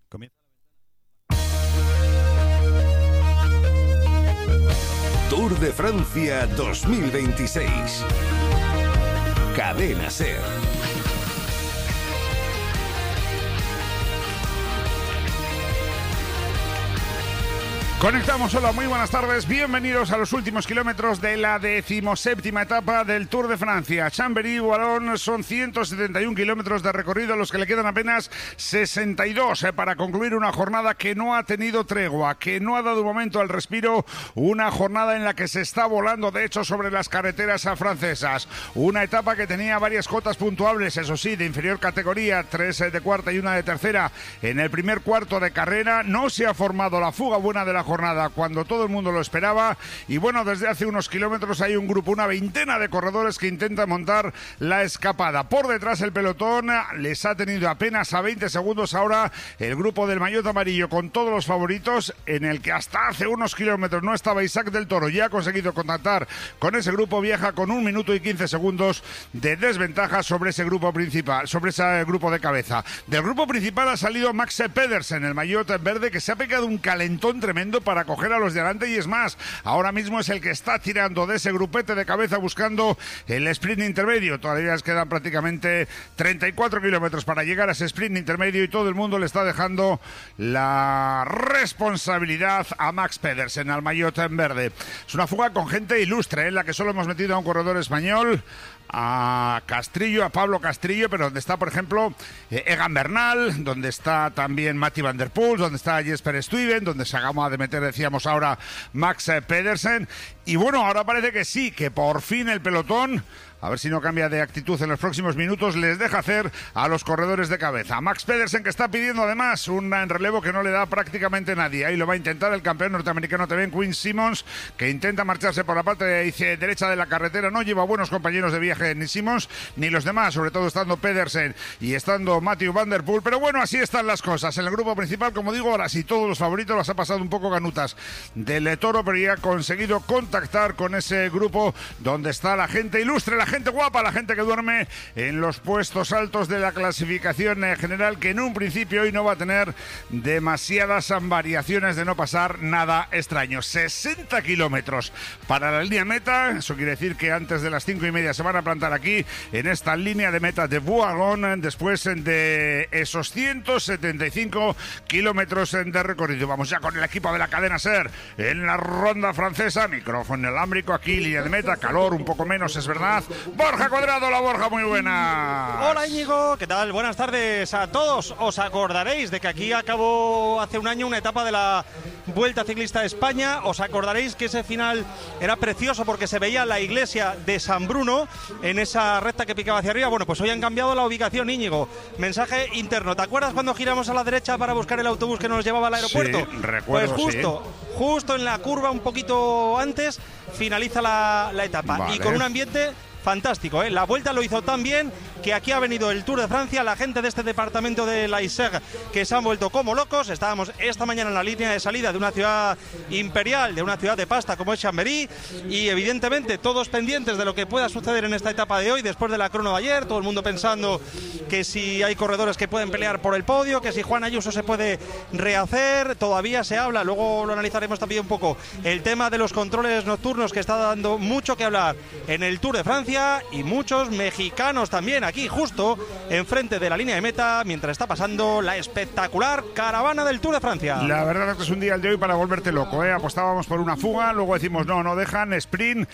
Comienza. Tour de Francia 2026. Cadena SER. Conectamos, hola, muy buenas tardes, bienvenidos a los últimos kilómetros de la 17ª etapa del Tour de Francia. Chambéry-Wallon son 171 kilómetros de recorrido, los que le quedan apenas 62 para concluir una jornada que no ha tenido tregua, que no ha dado un momento al respiro, una jornada en la que se está volando de hecho sobre las carreteras francesas. Una etapa que tenía varias cotas puntuables, eso sí, de inferior categoría, 3 de cuarta y 1 de tercera en el primer cuarto de carrera. No se ha formado la fuga buena de la jornada cuando todo el mundo lo esperaba, y bueno, desde hace unos kilómetros hay un grupo, una veintena de corredores que intentan montar la escapada. Por detrás el pelotón les ha tenido apenas a 20 segundos ahora el grupo del maillot amarillo con todos los favoritos, en el que hasta hace unos kilómetros no estaba Isaac del Toro. Ya ha conseguido contactar con ese grupo, viaja con 1 minuto y 15 segundos de desventaja sobre ese grupo principal, sobre ese grupo de cabeza. Del grupo principal ha salido Max Pedersen, el maillot verde, que se ha pegado un calentón tremendo para coger a los de adelante, y es más, ahora mismo es el que está tirando de ese grupete de cabeza buscando el sprint intermedio. Todavía les quedan prácticamente 34 kilómetros para llegar a ese sprint intermedio, y todo el mundo le está dejando la responsabilidad a Max Pedersen, al maillot en verde. Es una fuga con gente ilustre, en la que solo hemos metido a un corredor español, a Castrillo, a Pablo Castrillo, pero donde está, por ejemplo, Egan Bernal, donde está también Mathieu van der Poel, donde está Jesper Stuyven, donde se acaba de meter, decíamos ahora, Max Pedersen. Y bueno, ahora parece que sí, que por fin el pelotón, a ver si no cambia de actitud en los próximos minutos, les deja hacer a los corredores de cabeza. Max Pedersen, que está pidiendo además un relevo que no le da prácticamente nadie. Ahí lo va a intentar el campeón norteamericano también, Quinn Simmons, que intenta marcharse por la parte derecha de la carretera. No lleva buenos compañeros de viaje ni Simmons ni los demás, sobre todo estando Pedersen y estando Mathieu van der Poel. Pero bueno, así están las cosas. En el grupo principal, como digo, ahora sí todos los favoritos las ha pasado un poco ganutas del Toro, pero ya ha conseguido contactar con ese grupo donde está la gente ilustre, la gente guapa, la gente que duerme en los puestos altos de la clasificación general, que en un principio hoy no va a tener demasiadas variaciones de no pasar nada extraño. 60 kilómetros para la línea meta, eso quiere decir que antes de las 5:30 se van a plantar aquí en esta línea de meta de Wallon, después de esos 175 kilómetros de recorrido. Vamos ya con el equipo de la cadena SER en la ronda francesa, micrófono inalámbrico aquí, línea de meta, calor un poco menos, es verdad. Borja Cuadrado, la Borja, muy buena. Hola Íñigo, ¿qué tal? Buenas tardes a todos. Os acordaréis de que aquí acabó hace un año una etapa de la Vuelta Ciclista de España. Os acordaréis que ese final era precioso porque se veía la iglesia de San Bruno en esa recta que picaba hacia arriba. Bueno, pues hoy han cambiado la ubicación, Íñigo. Mensaje interno. ¿Te acuerdas cuando giramos a la derecha para buscar el autobús que nos llevaba al aeropuerto? Sí, recuerdo, pues justo en la curva, un poquito antes, finaliza la etapa. Vale. Y con un ambiente fantástico, ¿eh? La vuelta lo hizo tan bien que aquí ha venido el Tour de Francia, la gente de este departamento de la Isère que se han vuelto como locos. Estábamos esta mañana en la línea de salida de una ciudad imperial, de una ciudad de pasta como es Chambéry, y evidentemente todos pendientes de lo que pueda suceder en esta etapa de hoy, después de la crono de ayer, todo el mundo pensando que si hay corredores que pueden pelear por el podio, que si Juan Ayuso se puede rehacer. Todavía se habla, luego lo analizaremos también un poco, el tema de los controles nocturnos, que está dando mucho que hablar en el Tour de Francia, y muchos mexicanos también aquí justo enfrente de la línea de meta, mientras está pasando la espectacular caravana del Tour de Francia. La verdad es que es un día el de hoy para volverte loco, ¿eh? Apostábamos por una fuga, luego decimos no dejan, sprint,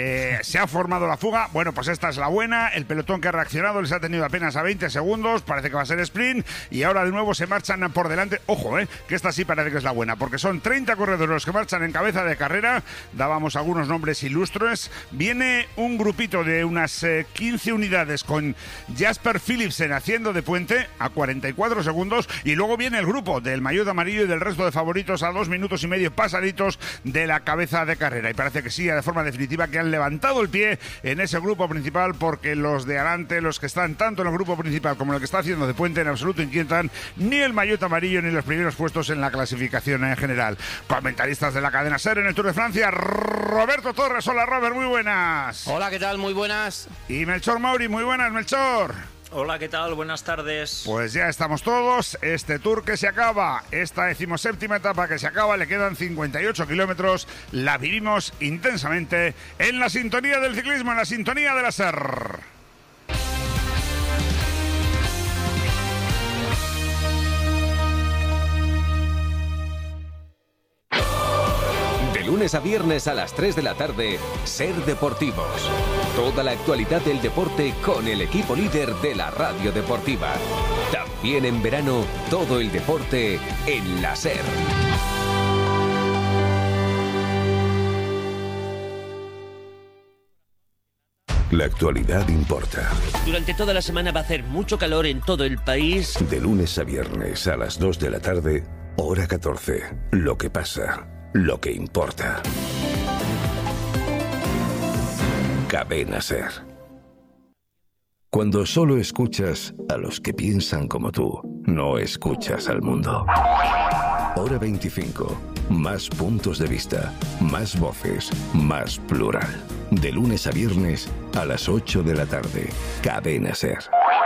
se ha formado la fuga. Bueno, pues esta es la buena, el pelotón que ha reaccionado les ha tenido apenas a 20 segundos, parece que va a ser sprint, y ahora de nuevo se marchan por delante. Ojo, que esta sí parece que es la buena, porque son 30 corredores los que marchan en cabeza de carrera. Dábamos algunos nombres ilustres. Viene un grupito de unas 15 unidades con Jasper Philipsen haciendo de puente a 44 segundos, y luego viene el grupo del maillot amarillo y del resto de favoritos a 2 minutos y medio pasaditos de la cabeza de carrera, y parece que sí, de forma definitiva, que han levantado el pie en ese grupo principal, porque los de adelante, los que están tanto en el grupo principal como en el que está haciendo de puente, en absoluto inquietan ni el maillot amarillo ni los primeros puestos en la clasificación en general. Comentaristas de la cadena SER en el Tour de Francia, Roberto Torres. Hola Robert, muy buenas. Hola, ¿qué tal? Muy buenas. Y Melchor Mauri, muy buenas Melchor. Hola, ¿qué tal? Buenas tardes. Pues ya estamos todos. Este Tour que se acaba, esta 17ª etapa que se acaba, le quedan 58 kilómetros. La vivimos intensamente en la sintonía del ciclismo, en la sintonía de la SER. De lunes a viernes a las 3 de la tarde, SER Deportivos. Toda la actualidad del deporte con el equipo líder de la radio deportiva. También en verano, todo el deporte en la SER. La actualidad importa. Durante toda la semana va a hacer mucho calor en todo el país. De lunes a viernes a las 2 de la tarde, hora 14. Lo que pasa, lo que importa. Cadena SER. Cuando solo escuchas a los que piensan como tú, no escuchas al mundo. Hora 25. Más puntos de vista, más voces, más plural. De lunes a viernes a las 8 de la tarde. Cadena SER.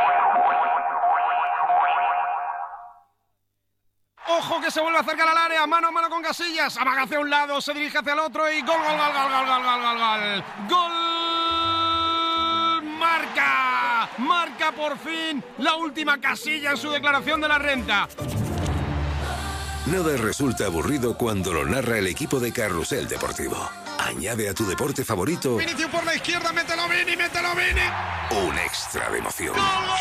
Ojo que se vuelve a acercar al área, mano a mano con Casillas, amaga hacia un lado, se dirige hacia el otro y gol, gol, gol, gol, gol, gol, gol, gol, gol. ¡Gol! Marca por fin la última Casilla en su declaración de la renta. Nada resulta aburrido cuando lo narra el equipo de Carrusel Deportivo. Añade a tu deporte favorito Vinicius por la izquierda, mételo Vini. un extra de emoción.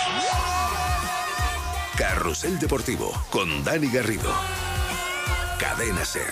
Carrusel Deportivo con Dani Garrido. Cadena SER.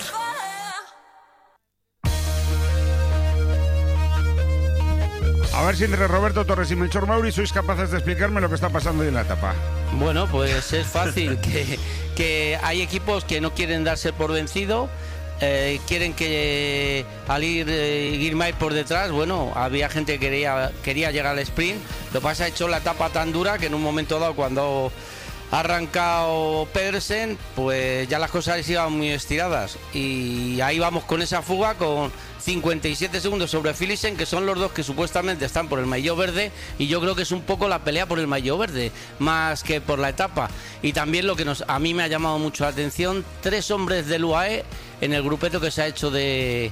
A ver si entre Roberto Torres y Melchor Mauri sois capaces de explicarme lo que está pasando hoy en la etapa. Bueno, pues es fácil, que hay equipos que no quieren darse por vencido, quieren que al ir Girmay por detrás, bueno, había gente que quería llegar al sprint, lo que pasa ha hecho la etapa tan dura que en un momento dado cuando ha arrancado Pedersen, pues ya las cosas iban muy estiradas y ahí vamos con esa fuga con 57 segundos sobre Philipsen, que son los dos que supuestamente están por el maillot verde, y yo creo que es un poco la pelea por el maillot verde más que por la etapa. Y también lo que a mí me ha llamado mucho la atención, 3 hombres del UAE en el grupeto que se ha hecho de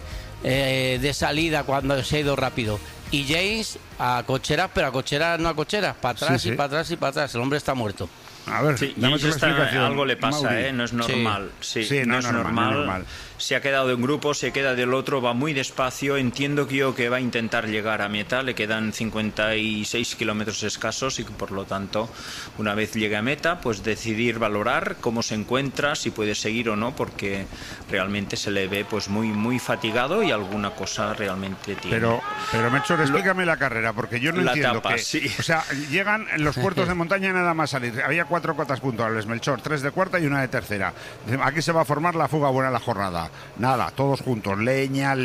salida cuando se ha ido rápido, y James a cocheras, pero a cocheras no a cocheras, para atrás sí. Y para atrás y para atrás, el hombre está muerto. A ver, sí, dame tu explicación. Algo le pasa, Mauri. no es normal. Sí, no es normal. Se ha quedado de un grupo, se queda del otro, va muy despacio. Entiendo que va a intentar llegar a meta. Le quedan 56 kilómetros escasos y por lo tanto, una vez llegue a meta, pues decidir valorar cómo se encuentra, si puede seguir o no, porque realmente se le ve pues muy fatigado y alguna cosa realmente tiene. Pero Melchor, explícame la carrera, porque yo no entiendo etapa, que... sí. O sea, llegan en los puertos de montaña nada más salir. Había 4 cotas puntuables, Melchor, 3 de cuarta y 1 de tercera. Aquí se va a formar la fuga buena de la jornada. Nada, todos juntos, leña.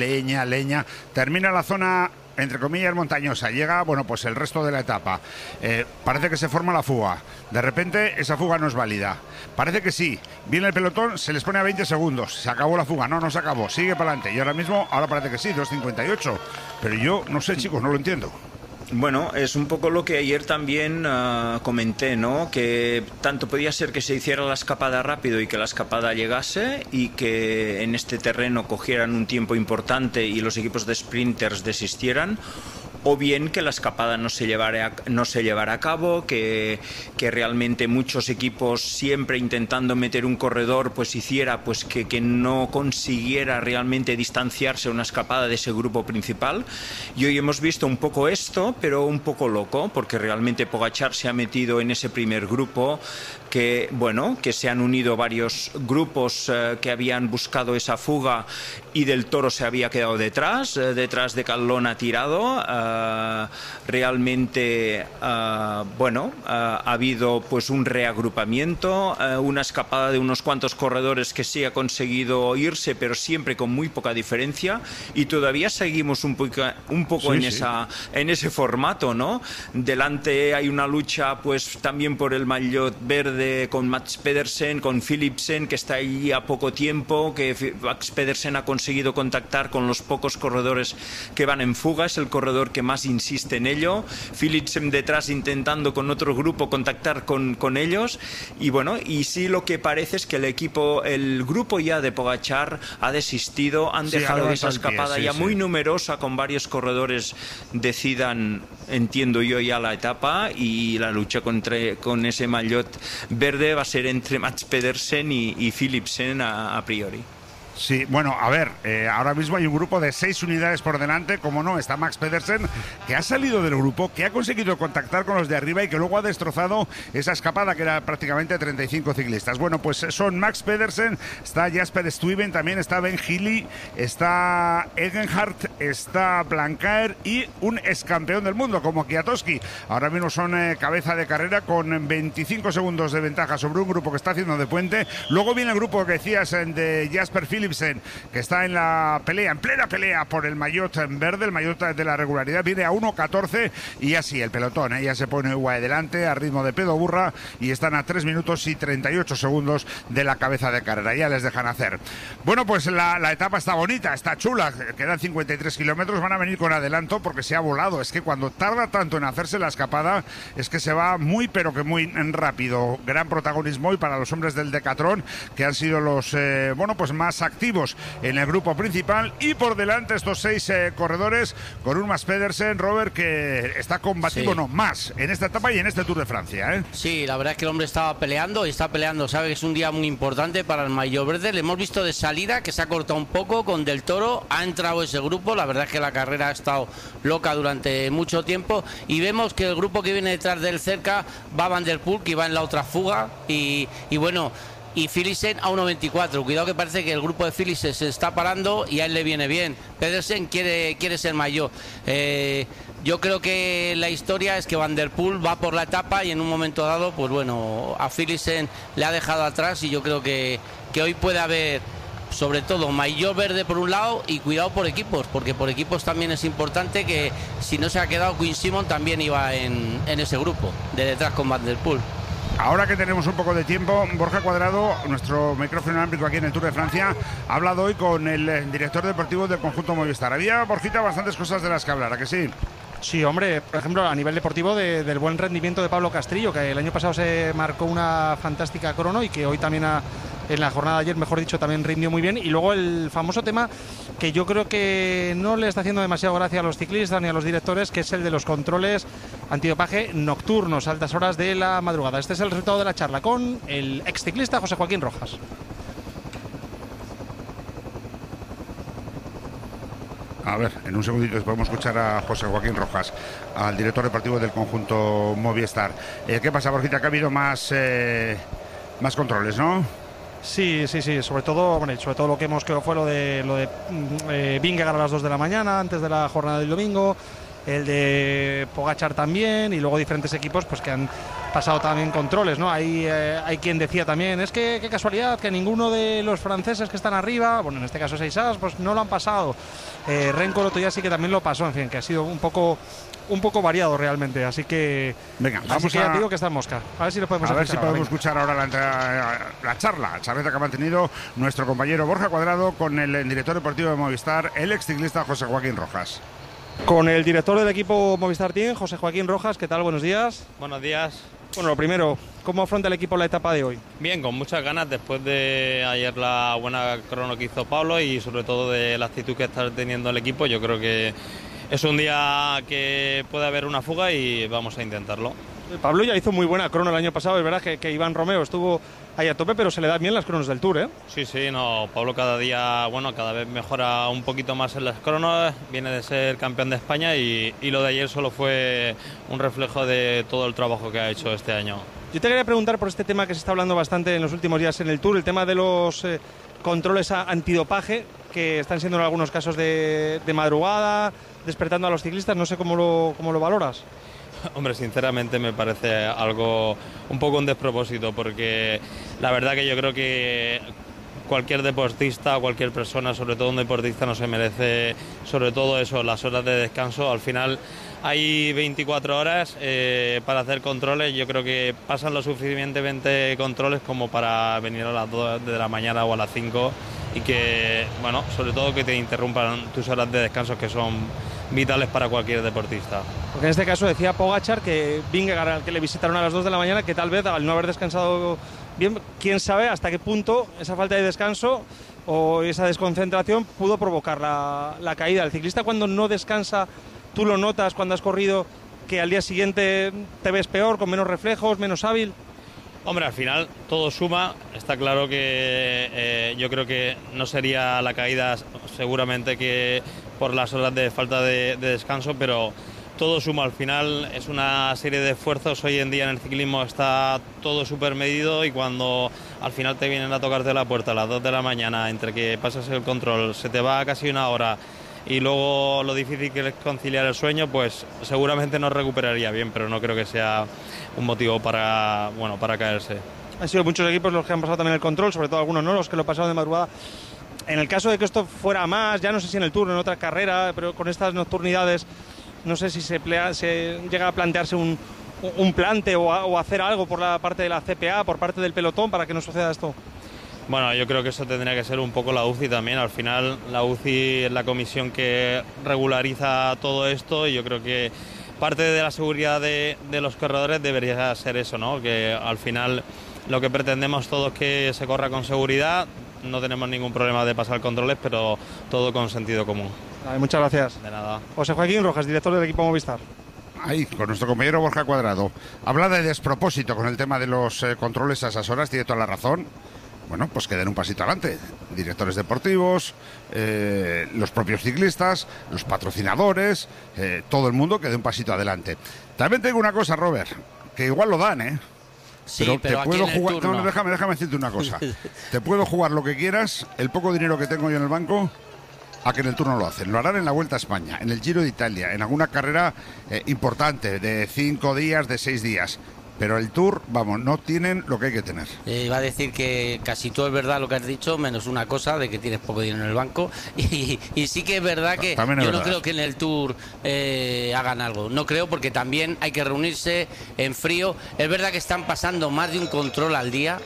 Termina la zona, entre comillas, montañosa. Llega, bueno, pues el resto de la etapa. Parece que se forma la fuga. De repente, esa fuga no es válida. Parece que sí. Viene el pelotón, se les pone a 20 segundos. Se acabó la fuga. No se acabó. Sigue para adelante. Y ahora parece que sí, 2.58. Pero yo, no sé, chicos, no lo entiendo. Bueno, es un poco lo que ayer también comenté, ¿no? Que tanto podía ser que se hiciera la escapada rápido y que la escapada llegase y que en este terreno cogieran un tiempo importante y los equipos de sprinters desistieran, o bien que la escapada no se llevara a cabo, que realmente muchos equipos siempre intentando meter un corredor pues hiciera pues que no consiguiera realmente distanciarse una escapada de ese grupo principal. Y hoy hemos visto un poco esto, pero un poco loco, porque realmente Pogačar se ha metido en ese primer grupo, que se han unido varios grupos que habían buscado esa fuga y Del Toro se había quedado detrás de Caldona tirado. Realmente ha habido pues un reagrupamiento, una escapada de unos cuantos corredores que sí ha conseguido irse, pero siempre con muy poca diferencia, y todavía seguimos un poco en ese formato, ¿no? Delante hay una lucha pues también por el maillot verde con Mads Pedersen, con Philipsen, que está ahí a poco tiempo, que Mads Pedersen ha conseguido contactar con los pocos corredores que van en fuga, es el corredor que más insiste en ello. Philipsen detrás intentando con otro grupo contactar con ellos. Y bueno, y sí lo que parece es que el grupo ya de Pogačar ha desistido, han dejado esa escapada ya muy numerosa, con varios corredores decidan, entiendo yo, ya la etapa, y la lucha con ese maillot verde va a ser entre Mads Pedersen y Philipsen a priori. Sí, bueno, a ver, ahora mismo hay un grupo de 6 unidades por delante, como no, está Mads Pedersen, que ha salido del grupo, que ha conseguido contactar con los de arriba y que luego ha destrozado esa escapada que era prácticamente 35 ciclistas. Bueno, pues son Mads Pedersen, está Jasper Stuyven, también está Ben Healy, está Egenhardt, está Blancaer y un excampeón del mundo como Kwiatkowski. Ahora mismo son cabeza de carrera con 25 segundos de ventaja sobre un grupo que está haciendo de puente. Luego viene el grupo que decías de Jasper Philipsen, que está en la pelea, en plena pelea por el maillot verde, el maillot de la regularidad, viene a 1.14 y así el pelotón ya se pone adelante a ritmo de pedo burra y están a 3 minutos y 38 segundos de la cabeza de carrera, ya les dejan hacer. Bueno, pues la etapa está bonita, está chula, quedan 53 kilómetros, van a venir con adelanto porque se ha volado. Es que cuando tarda tanto en hacerse la escapada es que se va muy pero que muy rápido. Gran protagonismo hoy para los hombres del Decathlon, que han sido los pues más activos en el grupo principal, y por delante estos 6 corredores con un Mads Pedersen, Robert, que está combativo, más en esta etapa y en este Tour de Francia, Sí, la verdad es que el hombre estaba peleando, sabe que es un día muy importante para el maillot verde. Le hemos visto de salida que se ha cortado un poco con Del Toro, ha entrado ese grupo, la verdad es que la carrera ha estado loca durante mucho tiempo, y vemos que el grupo que viene detrás de él cerca va Van der Poel, que va en la otra fuga, y bueno, y Philipsen a 1.24. Cuidado, que parece que el grupo de Philipsen se está parando y a él le viene bien. Pedersen quiere ser maillot. Yo creo que la historia es que Van der Poel va por la etapa y en un momento dado, pues bueno, a Philipsen le ha dejado atrás, y yo creo que hoy puede haber, sobre todo, maillot verde por un lado, y cuidado por equipos, porque por equipos también es importante, que si no se ha quedado, Quinn Simon también iba en ese grupo de detrás con Van der Poel. Ahora que tenemos un poco de tiempo, Borja Cuadrado, nuestro micrófono inalámbrico aquí en el Tour de Francia, ha hablado hoy con el director deportivo del conjunto Movistar. Había, Borjita, bastantes cosas de las que hablar, ¿a que sí? Sí, hombre, por ejemplo, a nivel deportivo, del buen rendimiento de Pablo Castrillo, que el año pasado se marcó una fantástica crono y que hoy también en la jornada de ayer, mejor dicho, también rindió muy bien. Y luego el famoso tema que yo creo que no le está haciendo demasiado gracia a los ciclistas ni a los directores, que es el de los controles antidopaje nocturnos a altas horas de la madrugada. Este es el resultado de la charla con el exciclista José Joaquín Rojas. A ver, en un segundito podemos escuchar a José Joaquín Rojas, al director deportivo del conjunto Movistar. ¿Qué pasa, Borjita? Que ha habido más controles, ¿no? Sí, sobre todo lo que hemos que fue lo de Vingegaard a las 2 de la mañana, antes de la jornada del domingo, el de Pogačar también, y luego diferentes equipos pues que han pasado también controles, ¿no? Hay quien decía también, es que qué casualidad que ninguno de los franceses que están arriba, bueno, en este caso Seixas, pues no lo han pasado. Renko el otro día sí que también lo pasó, en fin, que ha sido un poco variado realmente, así que venga, vamos ya digo que está en mosca. A ver si lo podemos escuchar ahora la charla que ha mantenido nuestro compañero Borja Cuadrado con el director deportivo de Movistar, el ex ciclista José Joaquín Rojas. Con el director del equipo Movistar Team, José Joaquín Rojas. ¿Qué tal? Buenos días. Buenos días. Bueno, lo primero, ¿cómo afronta el equipo la etapa de hoy? Bien, con muchas ganas después de ayer la buena crono que hizo Pablo y sobre todo de la actitud que está teniendo el equipo. Yo creo que es un día que puede haber una fuga y vamos a intentarlo. Pablo ya hizo muy buena crono el año pasado, es verdad que Iván Romeo estuvo ahí a tope, pero se le dan bien las cronos del Tour, ¿eh? Sí, no, Pablo cada vez mejora un poquito más en las cronos, viene de ser campeón de España y lo de ayer solo fue un reflejo de todo el trabajo que ha hecho este año. Yo te quería preguntar por este tema que se está hablando bastante en los últimos días en el Tour, el tema de los controles antidopaje, que están siendo en algunos casos de madrugada, despertando a los ciclistas. No sé cómo lo valoras. Hombre, sinceramente me parece algo un poco un despropósito, porque la verdad que yo creo que cualquier deportista, cualquier persona, sobre todo un deportista, no se merece, sobre todo eso, las horas de descanso. Al final hay 24 horas para hacer controles. Yo creo que pasan lo suficientemente controles como para venir a las 2 de la mañana o a las 5 y que, bueno, sobre todo que te interrumpan tus horas de descanso, que son vitales para cualquier deportista. Porque en este caso decía Pogačar que Vingegaard, al que le visitaron a las 2 de la mañana, que tal vez al no haber descansado bien, quién sabe hasta qué punto esa falta de descanso o esa desconcentración pudo provocar la caída. El ciclista, cuando no descansa, tú lo notas cuando has corrido, que al día siguiente te ves peor, con menos reflejos, menos hábil. Hombre, al final todo suma. Está claro que yo creo que no sería la caída seguramente que por las horas de falta de descanso, pero todo suma. Al final es una serie de esfuerzos. Hoy en día en el ciclismo está todo súper medido, y cuando al final te vienen a tocarte la puerta a las 2 de la mañana, entre que pasas el control, se te va casi una hora, y luego lo difícil que es conciliar el sueño, pues seguramente no recuperaría bien, pero no creo que sea un motivo para caerse. Han sido muchos equipos los que han pasado también el control, sobre todo algunos no, los que lo pasaron de madrugada. En el caso de que esto fuera más, ya no sé si en el Tour o en otra carrera, pero con estas nocturnidades, no sé si se llega a plantearse un plante o hacer algo por la parte de la CPA, por parte del pelotón, para que no suceda esto. Bueno, yo creo que eso tendría que ser un poco la UCI también. Al final la UCI es la comisión que regulariza todo esto, y yo creo que parte de la seguridad de los corredores debería ser eso, ¿no? Que al final lo que pretendemos todos es que se corra con seguridad. No tenemos ningún problema de pasar controles, pero todo con sentido común. Vale, muchas gracias. De nada. José Joaquín Rojas, director del equipo Movistar. Ahí, con nuestro compañero Borja Cuadrado. Habla de despropósito con el tema de los controles a esas horas, tiene toda la razón. Bueno, pues que den un pasito adelante. Directores deportivos, los propios ciclistas, los patrocinadores, todo el mundo que dé un pasito adelante. También tengo una cosa, Robert, que igual lo dan, ¿eh? Sí, pero te puedo jugar. No, déjame decirte una cosa. Te puedo jugar lo que quieras, el poco dinero que tengo yo en el banco, a que en el Tour no lo hacen. Lo harán en la Vuelta a España, en el Giro de Italia, en alguna carrera importante de 5 días, de 6 días. Pero el Tour, vamos, no tienen lo que hay que tener. Iba a decir que casi todo es verdad lo que has dicho, menos una cosa, de que tienes poco dinero en el banco. Y sí que es verdad que yo no creo que en el Tour hagan algo. No creo, porque también hay que reunirse en frío. Es verdad que están pasando más de un control al día,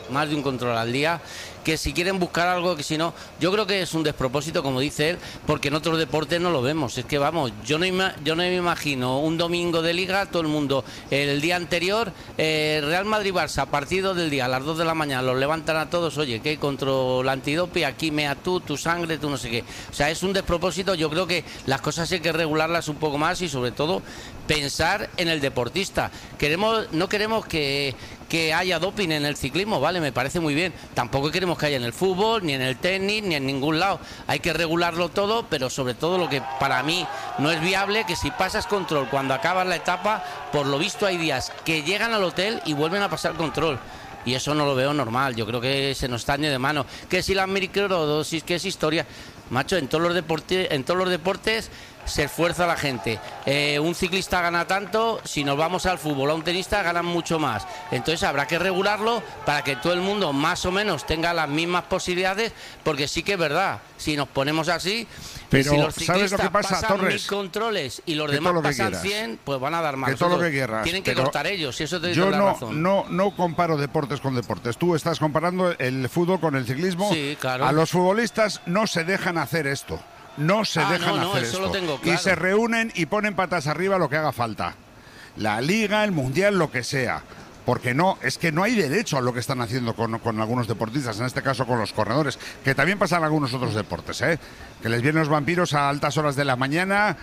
que si quieren buscar algo, que si no, yo creo que es un despropósito, como dice él, porque en otros deportes no lo vemos. Es que vamos, yo no me imagino un domingo de liga, todo el mundo el día anterior, Real Madrid-Barça, partido del día a las 2 de la mañana, los levantan a todos, oye, que control antidope, aquí mea tú, tu sangre, tú no sé qué. O sea, es un despropósito. Yo creo que las cosas hay que regularlas un poco más, y sobre todo pensar en el deportista. No queremos que haya doping en el ciclismo, vale, me parece muy bien. Tampoco queremos que haya en el fútbol, ni en el tenis, ni en ningún lado. Hay que regularlo todo, pero sobre todo lo que para mí no es viable, que si pasas control cuando acabas la etapa, por lo visto hay días que llegan al hotel y vuelven a pasar control. Y eso no lo veo normal. Yo creo que se nos está yendo de mano. Que si las microdosis, que es historia. Macho, en todos los deportes se esfuerza la gente. Un ciclista gana tanto, si nos vamos al fútbol, a un tenista ganan mucho más. Entonces habrá que regularlo para que todo el mundo más o menos tenga las mismas posibilidades, porque sí que es verdad, si nos ponemos así, pero si los ciclistas ¿sabes lo que pasa, pasan Torres? 1000 controles y los demás pasan 100, pues van a dar más. Que todo lo que quieras. Tienen que cortar ellos, y eso te yo doy la razón. No comparo deportes con deportes. Tú estás comparando el fútbol con el ciclismo. Sí, claro. A los futbolistas no se dejan hacer esto. No se dejan hacer eso esto. Lo tengo claro. Y se reúnen y ponen patas arriba lo que haga falta. La Liga, el Mundial, lo que sea. Porque es que no hay derecho a lo que están haciendo con algunos deportistas, en este caso con los corredores, que también pasan en algunos otros deportes, que les vienen los vampiros a altas horas de la mañana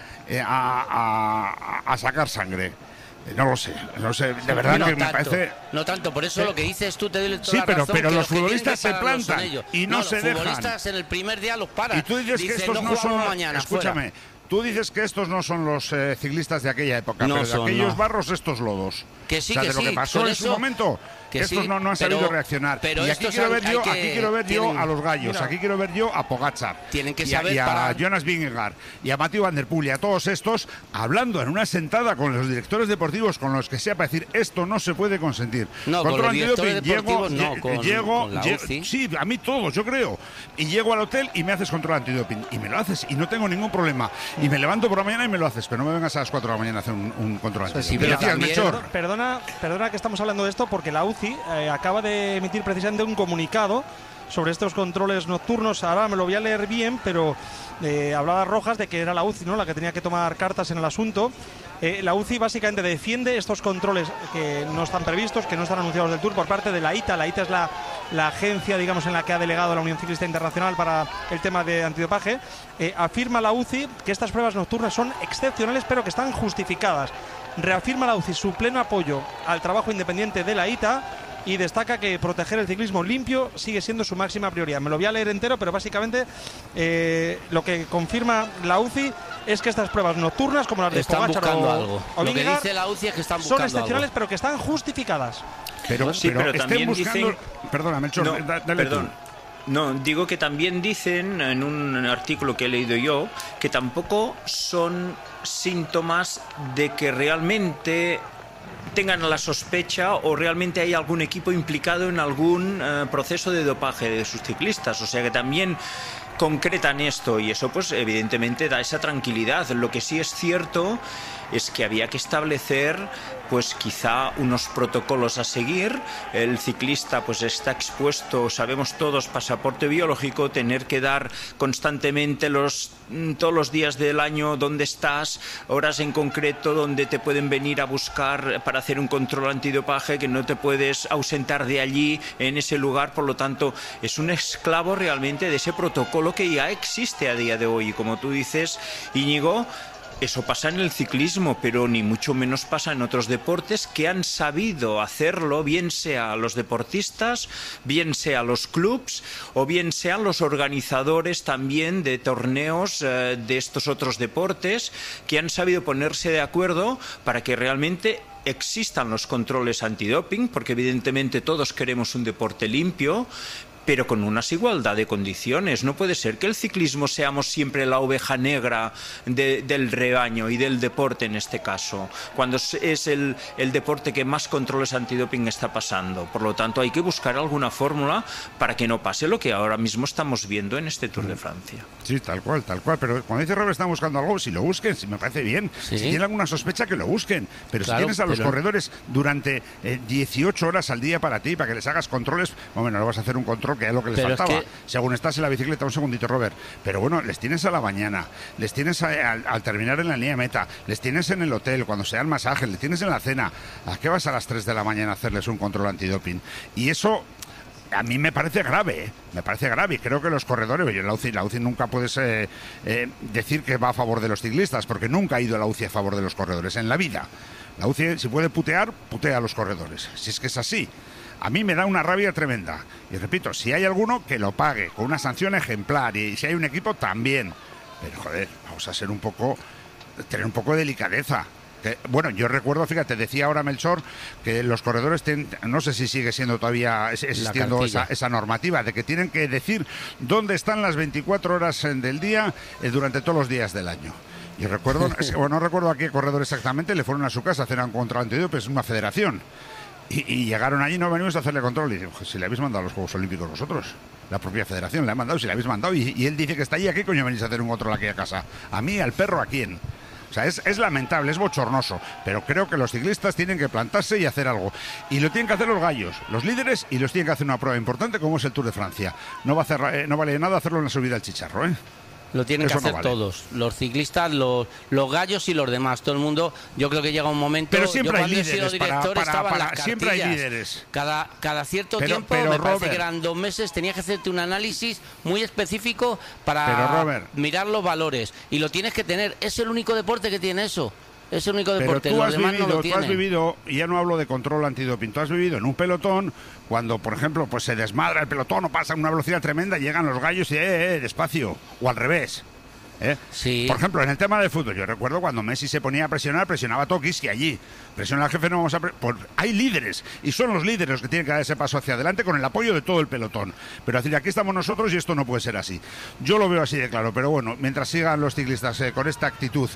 a sacar sangre. No lo sé, de verdad que me parece... No tanto, por eso lo que dices tú te doy toda la razón. Sí, pero los futbolistas se plantan y no se dejan. Los futbolistas en el primer día los paran. Y tú dices que estos no son... Mañana, escúchame, tú dices que estos no son los ciclistas de aquella época, no pero de son, aquellos barros, estos lodos. Que sí, o sea, que de lo que pasó en su momento, que estos no han sabido reaccionar. Pero y aquí quiero ver yo a los gallos, mira, aquí quiero ver yo a Pogačar, tienen que saber y a Jonas Vingegaard, y a Mathieu Van Der Poel, y a todos estos, hablando en una sentada con los directores deportivos, con los que sea, para decir, esto no se puede consentir. No, con los directores deportivos no, con la UCI. Sí, a mí todos, yo creo. Y llego al hotel y me haces control antidoping, y me lo haces, y no tengo ningún problema. Y me levanto por la mañana y me lo haces, pero no me vengas a las 4 de la mañana a hacer un control antidoping. Perdona que estamos hablando de esto, porque la UCI acaba de emitir precisamente un comunicado sobre estos controles nocturnos. Ahora me lo voy a leer bien, pero hablaba Rojas de que era la UCI, ¿no?, la que tenía que tomar cartas en el asunto. La UCI básicamente defiende estos controles que no están previstos, que no están anunciados del Tour por parte de la ITA. La ITA es la agencia, digamos, en la que ha delegado la Unión Ciclista Internacional para el tema de antidopaje. Afirma la UCI que estas pruebas nocturnas son excepcionales, pero que están justificadas. Reafirma la UCI su pleno apoyo al trabajo independiente de la ITA y destaca que proteger el ciclismo limpio sigue siendo su máxima prioridad. Me lo voy a leer entero, pero básicamente lo que confirma la UCI es que estas pruebas nocturnas, como las de Pogačar o lo que dice la UCI es que están buscando son excepcionales, algo, pero que están justificadas. Pero también buscando... dicen... Perdona, Melchor, No, dale perdón. tú. No, digo que también dicen en un artículo que he leído yo que tampoco son síntomas de que realmente tengan la sospecha o realmente hay algún equipo implicado en algún proceso de dopaje de sus ciclistas. O sea que también concretan esto y eso pues evidentemente da esa tranquilidad. Lo que sí es cierto es que había que establecer pues quizá unos protocolos a seguir. El ciclista pues está expuesto, sabemos todos, pasaporte biológico, tener que dar constantemente todos los días del año dónde estás, horas en concreto donde te pueden venir a buscar para hacer un control antidopaje, que no te puedes ausentar de allí en ese lugar. Por lo tanto, es un esclavo realmente de ese protocolo que ya existe a día de hoy. Y como tú dices, Íñigo, eso pasa en el ciclismo, pero ni mucho menos pasa en otros deportes que han sabido hacerlo, bien sea los deportistas, bien sea los clubs o bien sean los organizadores también de torneos de estos otros deportes, que han sabido ponerse de acuerdo para que realmente existan los controles antidoping, porque evidentemente todos queremos un deporte limpio, pero con unas igualdad de condiciones. No puede ser que el ciclismo seamos siempre la oveja negra del rebaño y del deporte en este caso, cuando es el deporte que más controles antidoping está pasando. Por lo tanto, hay que buscar alguna fórmula para que no pase lo que ahora mismo estamos viendo en este Tour de Francia. Sí, tal cual. Pero cuando dice Robert, están buscando algo, si lo busquen, si me parece bien. ¿Sí? Si tienen alguna sospecha, que lo busquen. Pero claro, si tienes a los corredores durante 18 horas al día para ti, para que les hagas controles, bueno, no vas a hacer un control que es lo que les faltaba, es que... según estás en la bicicleta. Un segundito, Robert, pero bueno, les tienes a la mañana, les tienes al terminar en la línea meta, les tienes en el hotel cuando sea el masaje, les tienes en la cena. ¿A qué vas a las 3 de la mañana a hacerles un control antidoping? Y eso a mí me parece grave, me parece grave. Y creo que los corredores, la UCI nunca puedes decir que va a favor de los ciclistas, porque nunca ha ido la UCI a favor de los corredores en la vida. La UCI, si puede putear, putea a los corredores, si es que es así. A mí me da una rabia tremenda. Y repito, si hay alguno, que lo pague, con una sanción ejemplar. Y si hay un equipo, también. Pero, joder, vamos a ser tener un poco de delicadeza. Bueno, yo recuerdo, fíjate, decía ahora Melchor, que los corredores, no sé si sigue siendo todavía existiendo esa normativa, de que tienen que decir dónde están las 24 horas del día durante todos los días del año. Y recuerdo, no recuerdo a qué corredor exactamente, le fueron a su casa a hacer un control antidoping, es una federación. Y llegaron allí, no venimos a hacerle control. Y dije, si le habéis mandado a los Juegos Olímpicos vosotros, la propia federación le ha mandado, si le habéis mandado. Y él dice que está allí, ¿a qué coño venís a hacer un control aquí a casa? ¿A mí, al perro, a quién? O sea, es lamentable, es bochornoso, pero creo que los ciclistas tienen que plantarse y hacer algo. Y lo tienen que hacer los gallos, los líderes, y los tienen que hacer una prueba importante como es el Tour de Francia. No vale de nada hacerlo en la subida al Chicharro, ¿eh? Lo tienen que hacer todos, los ciclistas, los gallos y los demás, todo el mundo. Yo creo que llega un momento. Pero siempre hay líderes. Yo cuando he sido director estaban las cartillas. Siempre hay líderes. Cada cierto tiempo, me parece que eran 2 meses, tenías que hacerte un análisis muy específico para mirar los valores. Y lo tienes que tener. Es el único deporte que tiene eso. Es el único deporte, los demás no lo tienen. Tú has vivido, y ya no hablo de control antidoping, tú has vivido en un pelotón cuando, por ejemplo, pues se desmadra el pelotón o pasa a una velocidad tremenda, llegan los gallos y despacio, o al revés. Sí. Por ejemplo, en el tema del fútbol, yo recuerdo cuando Messi se ponía a presionar, presionaba a Tokiski allí. Presiona al jefe, no vamos a... hay líderes, y son los líderes los que tienen que dar ese paso hacia adelante con el apoyo de todo el pelotón. Pero decir, aquí estamos nosotros y esto no puede ser así. Yo lo veo así de claro, pero bueno, mientras sigan los ciclistas con esta actitud,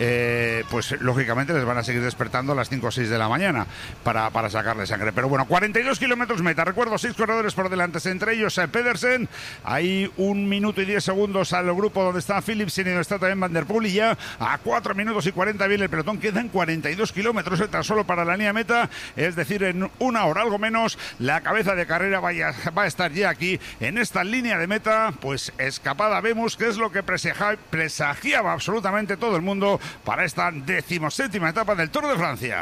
pues lógicamente les van a seguir despertando a las 5 o 6 de la mañana para sacarle sangre. Pero bueno, 42 kilómetros meta. Recuerdo, 6 corredores por delante, entre ellos Pedersen. Hay 1 minuto y 10 segundos al grupo donde está Philip Philipsen, está también Van der Poel, y ya a 4 minutos y 40 viene el pelotón. Quedan 42 kilómetros tan solo para la línea meta, es decir, en una hora, algo menos, la cabeza de carrera va a estar ya aquí en esta línea de meta. Pues escapada vemos que es lo que presagiaba absolutamente todo el mundo para esta 17ª etapa del Tour de Francia.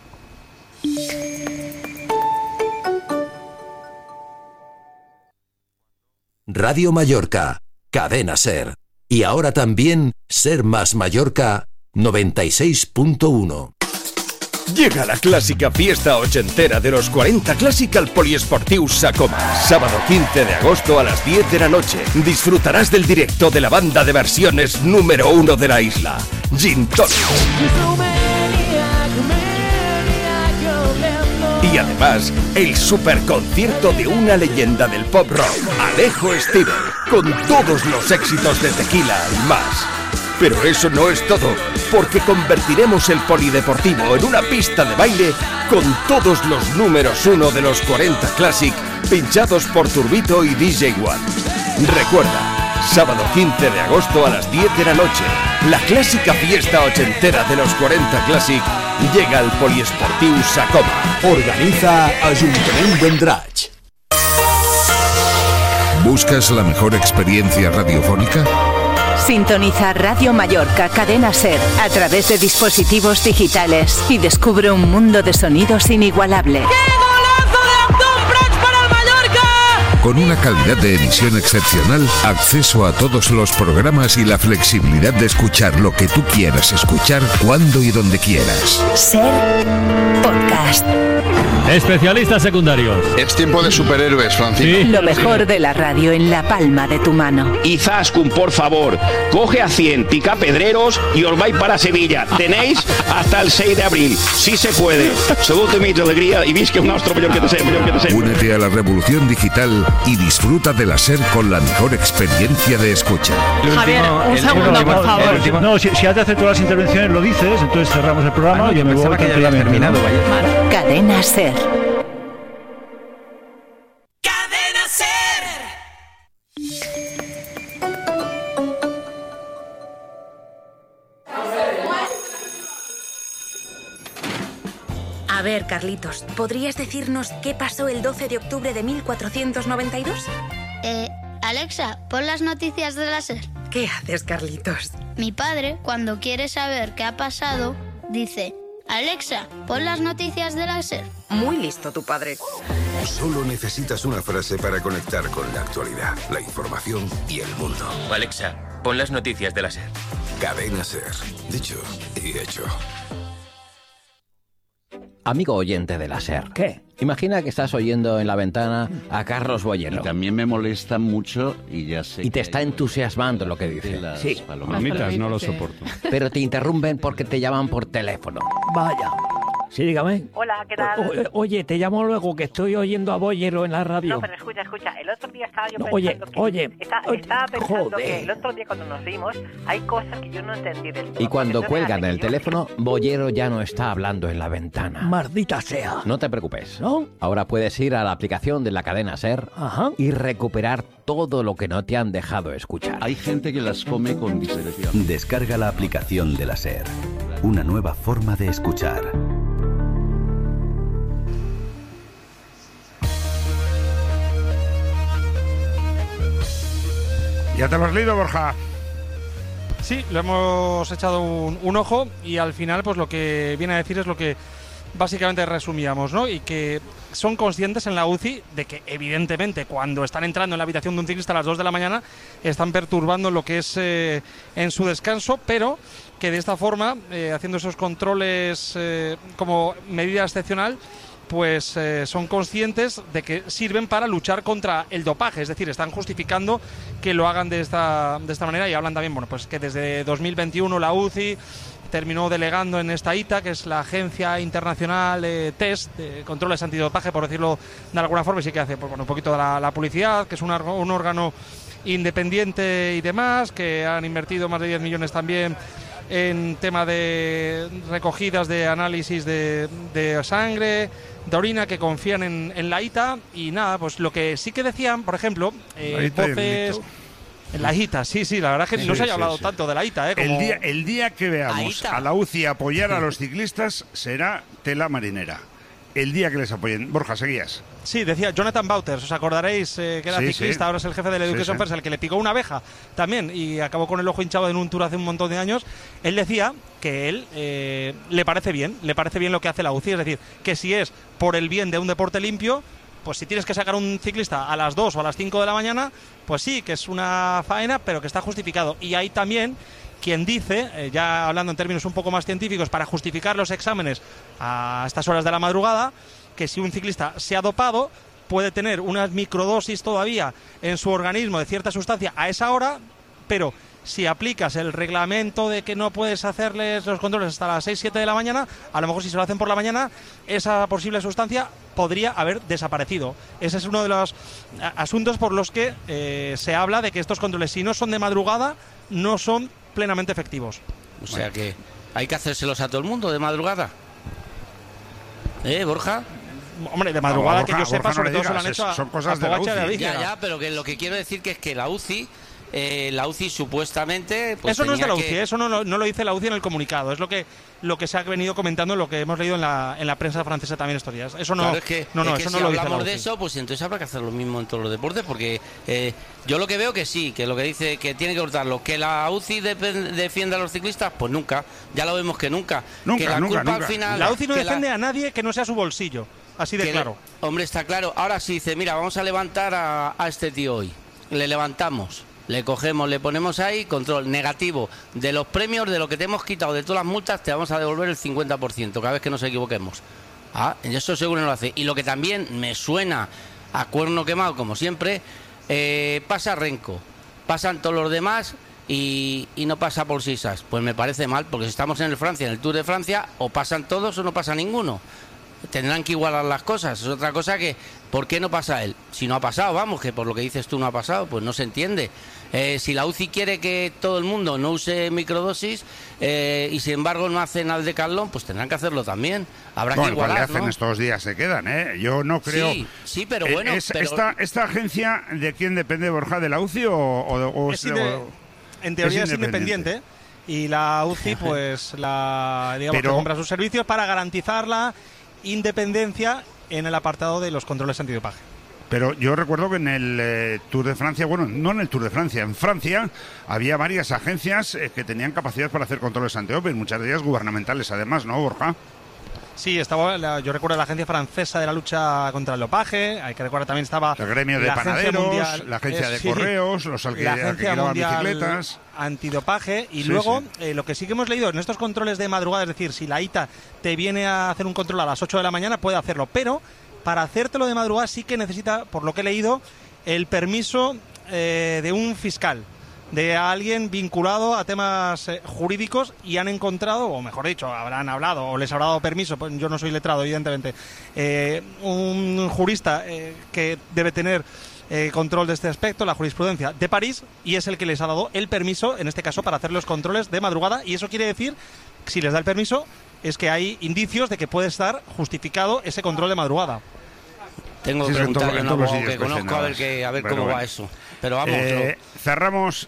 Radio Mallorca, Cadena SER. Y ahora también Ser Más Mallorca 96.1. Llega la clásica fiesta ochentera de los 40 Clàssic al Poliesportiu Sa Coma. Sábado 15 de agosto a las 10 de la noche. Disfrutarás del directo de la banda de versiones número 1 de la isla, Gin Tonic. Y además, el superconcierto de una leyenda del pop rock, Alejo Stivel, con todos los éxitos de Tequila y más. Pero eso no es todo, porque convertiremos el polideportivo en una pista de baile con todos los números 1 de los 40 Clàssic, pinchados por Turbito y DJ One. Recuerda, sábado 15 de agosto a las 10 de la noche, la clásica fiesta ochentera de los 40 Clàssic llega al Poliesportiu Sa Coma. Organiza Ajuntament d'Andratx. ¿Buscas la mejor experiencia radiofónica? Sintoniza Radio Mallorca Cadena SER a través de dispositivos digitales y descubre un mundo de sonidos inigualable. ¡Qué golazo de Abdón Prats para el Mallorca! Con una calidad de emisión excepcional, acceso a todos los programas y la flexibilidad de escuchar lo que tú quieras escuchar, cuando y donde quieras. SER Podcast. Especialistas secundarios. Es tiempo de superhéroes, Francisco. Sí. Lo mejor de la radio en la palma de tu mano. Izaskun, por favor, coge a 100 picapedreros y os vais para Sevilla. Tenéis hasta el 6 de abril. Sí se puede. Segundo mi alegría y vis que un nostro millor que te sé. Únete a la revolución digital y disfruta de la SER con la mejor experiencia de escucha. Javier, un segundo, por favor. No, si has de hacer todas las intervenciones lo dices, entonces cerramos el programa y yo me voy tranquilamente. Cadena SER. Cadena SER. A ver, Carlitos, ¿podrías decirnos qué pasó el 12 de octubre de 1492? Alexa, pon las noticias de la SER. ¿Qué haces, Carlitos? Mi padre, cuando quiere saber qué ha pasado, dice: Alexa, pon las noticias de la SER. Muy listo tu padre. Solo necesitas una frase para conectar con la actualidad, la información y el mundo. Alexa, pon las noticias de la SER. Cadena SER. Dicho y hecho. Amigo oyente de la SER. ¿Qué? Imagina que estás oyendo en la ventana a Carlos Boyero. Y también me molesta mucho y ya sé. Y te está entusiasmando lo que dice. Sí. Palomitas no lo soporto. Pero te interrumpen porque te llaman por teléfono. Vaya. Sí, dígame. Hola, ¿qué tal? Oye, te llamo luego, que estoy oyendo a Boyero en la radio. No, pero escucha. El otro día estaba yo pensando estaba pensando que el otro día cuando nos vimos hay cosas que yo no entendí del todo. Y cuando cuelgan el teléfono, Boyero ya no está hablando en la ventana. Maldita sea. No te preocupes. ¿No? Ahora puedes ir a la aplicación de la cadena SER y recuperar todo lo que no te han dejado escuchar. Hay gente que las come con discreción. Descarga la aplicación de la SER. Una nueva forma de escuchar. ¿Ya te lo has leído, Borja? Sí, lo hemos echado un ojo y al final pues lo que viene a decir es lo que básicamente resumíamos, ¿no? Y que son conscientes en la UCI de que evidentemente cuando están entrando en la habitación de un ciclista a las 2 de la mañana están perturbando lo que es en su descanso, pero que de esta forma, haciendo esos controles como medida excepcional, pues son conscientes de que sirven para luchar contra el dopaje, es decir, están justificando que lo hagan de esta manera y hablan también, bueno, pues que desde 2021 la UCI terminó delegando en esta ITA, que es la Agencia Internacional Test de Controles Antidopaje, por decirlo de alguna forma, y sí que hace pues, bueno, un poquito de la publicidad, que es un órgano independiente y demás, que han invertido más de 10 millones también en tema de recogidas de análisis de sangre, de orina, que confían en la ITA. Y nada, pues lo que sí que decían, por ejemplo, voces... La ITA, sí, la verdad es que no se haya hablado tanto de la ITA. Como... El día que veamos a la UCI apoyar a los ciclistas será tela marinera. El día que les apoyen. Borja, seguías. Sí, decía Jonathan Wouters, os acordaréis que era ciclista, ahora es el jefe del Education First, el que le picó una abeja también y acabó con el ojo hinchado en un Tour hace un montón de años. Él decía que él le parece bien lo que hace la UCI, es decir, que si es por el bien de un deporte limpio, pues si tienes que sacar un ciclista a las 2 o a las 5 de la mañana, pues sí, que es una faena, pero que está justificado. Y hay también quien dice, ya hablando en términos un poco más científicos, para justificar los exámenes a estas horas de la madrugada, que si un ciclista se ha dopado, puede tener unas microdosis todavía en su organismo de cierta sustancia a esa hora, pero si aplicas el reglamento de que no puedes hacerles los controles hasta las 6-7 de la mañana, a lo mejor si se lo hacen por la mañana, esa posible sustancia podría haber desaparecido. Ese es uno de los asuntos por los que se habla de que estos controles, si no son de madrugada, no son plenamente efectivos. O sea que hay que hacérselos a todo el mundo de madrugada. Borja? Hombre, de madrugada, Borja, que yo sepa, sobre todo se lo han hecho son cosas de la UCI. Ya, pero que lo que quiero decir que es que la UCI supuestamente... Pues eso no es de la UCI, eso no lo dice la UCI en el comunicado, es lo que se ha venido comentando, lo que hemos leído en la prensa francesa también estos días. Eso no, claro, es que, no, es que eso si no lo dice la hablamos UCI. de eso, pues entonces habrá que hacer lo mismo en todos los deportes, porque yo lo que veo que sí, que lo que dice que tiene que cortarlo, que la UCI defienda a los ciclistas, pues nunca, ya lo vemos que nunca. Que la culpa al final, la UCI no defiende a nadie que no sea su bolsillo, así de claro. Hombre, está claro. Ahora sí dice, mira, vamos a levantar a este tío hoy, le levantamos, le cogemos, le ponemos ahí, control negativo de los premios, de lo que te hemos quitado, de todas las multas, te vamos a devolver el 50% cada vez que nos equivoquemos. Eso seguro no lo hace. Y lo que también me suena a cuerno quemado, como siempre, pasa Renko, pasan todos los demás y no pasa por Sisas. Pues me parece mal, porque si estamos en el Tour de Francia, o pasan todos o no pasa ninguno. Tendrán que igualar las cosas. Es otra cosa que, ¿por qué no pasa él? Si no ha pasado, vamos, que por lo que dices tú no ha pasado, pues no se entiende. Si la UCI quiere que todo el mundo no use microdosis y sin embargo no hacen al Decathlon, pues tendrán que hacerlo también. Habrá que igualar, le hacen, ¿no? Estos días se quedan, Yo no creo... Sí, pero bueno... ¿Esta agencia de quién depende, Borja? ¿De la UCI o en teoría es independiente? Y la UCI, pues, que compra sus servicios para garantizar la independencia en el apartado de los controles antidopaje. Pero yo recuerdo que en el Tour de Francia, bueno, no en el Tour de Francia, en Francia había varias agencias que tenían capacidad para hacer controles antidoping, muchas de ellas gubernamentales además, ¿no, Borja? Sí, yo recuerdo la Agencia Francesa de la Lucha contra el Dopaje, hay que recordar también estaba... El gremio de panaderos, mundial, la agencia de correos, los que alquilaban bicicletas... Antidopaje, y luego lo que sí que hemos leído en estos controles de madrugada, es decir, si la ITA te viene a hacer un control a las 8 de la mañana, puede hacerlo, pero para hacértelo de madrugada sí que necesita, por lo que he leído, el permiso de un fiscal, de alguien vinculado a temas jurídicos, y han encontrado, o mejor dicho, habrán hablado o les habrá dado permiso, pues yo no soy letrado evidentemente, un jurista que debe tener control de este aspecto, la jurisprudencia de París, y es el que les ha dado el permiso, en este caso, para hacer los controles de madrugada, y eso quiere decir, si les da el permiso, es que hay indicios de que puede estar justificado ese control de madrugada. Tengo que preguntarle a un abogado que conozco a ver cómo va eso. Pero vamos. Cerramos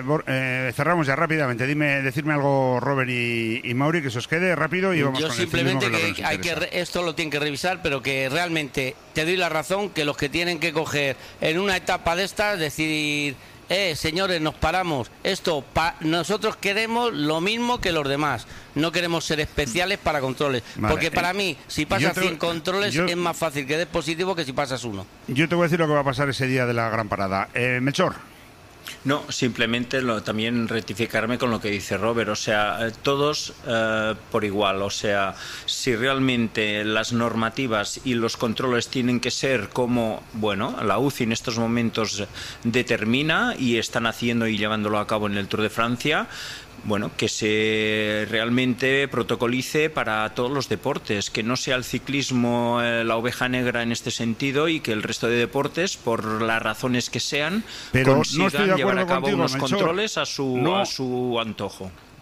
ya rápidamente. Decirme algo, Robert y Mauri, que se os quede rápido y vamos yo con simplemente el que esto lo tienen que revisar, pero que realmente te doy la razón, que los que tienen que coger en una etapa de estas, decir... señores, nos paramos. Nosotros queremos lo mismo que los demás. No queremos ser especiales para controles. Vale, porque para mí, si pasas 100 controles, es más fácil que des positivo que si pasas uno. Yo te voy a decir lo que va a pasar ese día de la gran parada. Melchor. No, simplemente también rectificarme con lo que dice Robert, o sea, todos por igual, o sea, si realmente las normativas y los controles tienen que ser como, bueno, la UCI en estos momentos determina y están haciendo y llevándolo a cabo en el Tour de Francia, bueno, que se realmente protocolice para todos los deportes, que no sea el ciclismo la oveja negra en este sentido y que el resto de deportes, por las razones que sean, consigan llevar a cabo unos controles a su antojo.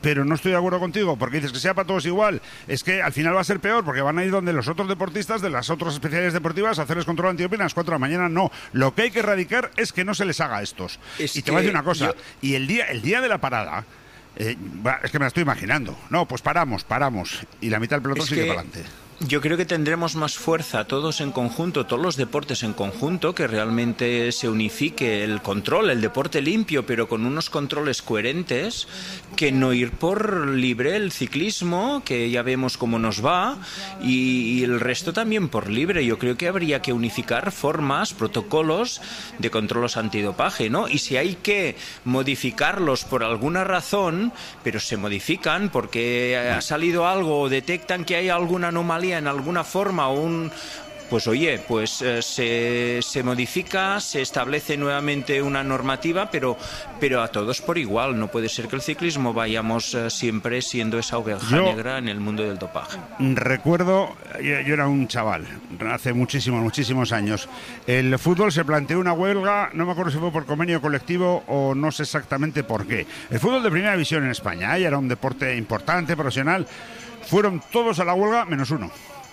pero no estoy de acuerdo contigo, porque dices que sea para todos igual. Es que al final va a ser peor, porque van a ir donde los otros deportistas de las otras especialidades deportivas a hacerles control antidoping a las 4 de la mañana. No, lo que hay que erradicar es que no se les haga a estos. Y te voy a decir una cosa, y el día de la parada, es que me la estoy imaginando. No, pues paramos, y la mitad del pelotón sigue para adelante. Yo creo que tendremos más fuerza todos en conjunto, todos los deportes en conjunto, que realmente se unifique el control, el deporte limpio, pero con unos controles coherentes, que no ir por libre el ciclismo, que ya vemos cómo nos va, y el resto también por libre. Yo creo que habría que unificar formas, protocolos de controles antidopaje, ¿no? Y si hay que modificarlos por alguna razón, pero se modifican porque ha salido algo o detectan que hay alguna anomalía en alguna forma o pues oye, pues se modifica, se establece nuevamente una normativa, pero a todos por igual. No puede ser que el ciclismo vayamos siempre siendo esa oveja negra en el mundo del dopaje. Recuerdo, yo era un chaval, hace muchísimos años. El fútbol se planteó una huelga, no me acuerdo si fue por convenio colectivo o no sé exactamente por qué. El fútbol de primera división en España, era un deporte importante, profesional. Fueron todos a la huelga, menos uno.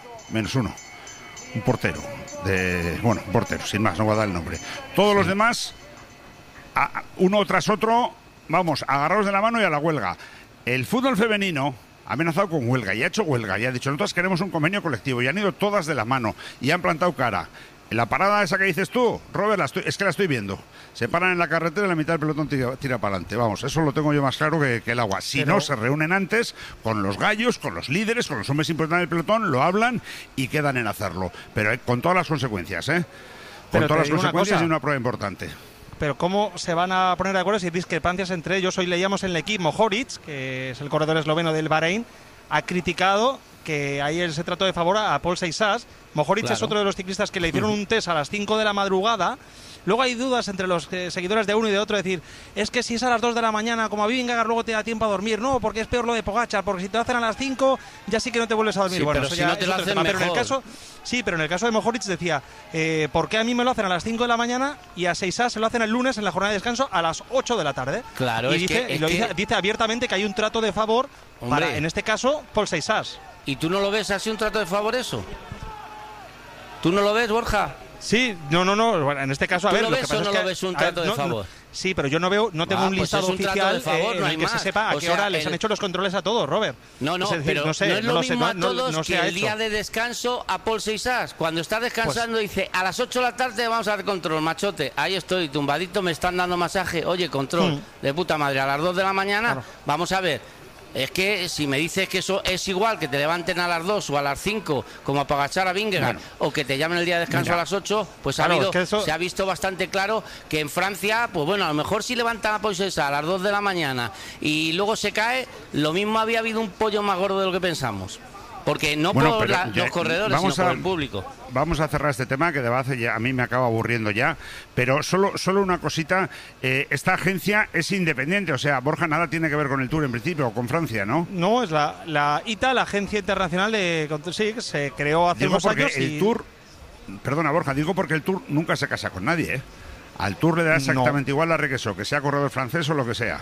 Un portero. Un portero, sin más, no voy a dar el nombre. Todos los demás, uno tras otro, vamos, agarrados de la mano y a la huelga. El fútbol femenino ha amenazado con huelga y ha hecho huelga y ha dicho, nosotros queremos un convenio colectivo, y han ido todas de la mano y han plantado cara. En la parada esa que dices tú, Robert, es que la estoy viendo. Se paran en la carretera y la mitad del pelotón tira para adelante. Vamos, eso lo tengo yo más claro que el agua. Si no, se reúnen antes con los gallos, con los líderes, con los hombres importantes del pelotón, lo hablan y quedan en hacerlo. Pero con todas las consecuencias, ¿eh? Con todas las consecuencias y una prueba importante. Pero ¿cómo se van a poner de acuerdo si hay discrepancias entre ellos? Hoy leíamos en el equipo Mohoric, que es el corredor esloveno del Bahrein, ha criticado que ahí se trató de favor a Paul Seixas. Mohoric es otro de los ciclistas que le hicieron un test a las 5 de la madrugada. Luego hay dudas entre los seguidores de uno y de otro, decir, es que si es a las 2 de la mañana, como a Vingegaard, luego te da tiempo a dormir. No, porque es peor lo de Pogačar, porque si te lo hacen a las 5, ya sí que no te vuelves a dormir. Sí, bueno, pero eso si ya no te lo hacen mejor. Pero en el caso de Mohoric decía, ¿por qué a mí me lo hacen a las 5 de la mañana y a Seixas se lo hacen el lunes en la jornada de descanso a las 8 de la tarde? Claro, y dice abiertamente que hay un trato de favor para, en este caso, Paul Seixas. ¿Y tú no lo ves así un trato de favor eso? ¿Tú no lo ves, Borja? Sí, no. Bueno, en este caso, a ver, ¿Tú lo ves o no lo ves un trato de favor? Sí, pero yo no tengo un listado oficial de favor, en el que se sepa a qué hora les han hecho los controles a todos, Robert. No, pero no es lo mismo a todos que el día de descanso a Paul Seixas. Cuando está descansando dice, a las 8 de la tarde vamos a hacer control, machote. Ahí estoy, tumbadito, me están dando masaje. Oye, control, de puta madre, a las 2 de la mañana, vamos a ver. Es que si me dices que eso es igual que te levanten a las 2 o a las 5 como a Pogačar, a Vingegaard, o que te llamen el día de descanso a las 8, pues se ha visto bastante claro que en Francia, pues bueno, a lo mejor si levantan a Paul Seixas a las 2 de la mañana y luego se cae, lo mismo había habido un pollo más gordo de lo que pensamos. Porque no por los corredores, sino por el público. Vamos a cerrar este tema, que de base ya a mí me acaba aburriendo ya, pero solo una cosita. Esta agencia es independiente, o sea, Borja, nada tiene que ver con el Tour en principio, o con Francia, ¿no? No, es la ITA, la Agencia Internacional sí, que se creó hace unos años. El Tour, perdona Borja, digo porque el Tour nunca se casa con nadie, ¿eh? Al Tour le da exactamente igual la requesó, que sea corredor francés o lo que sea.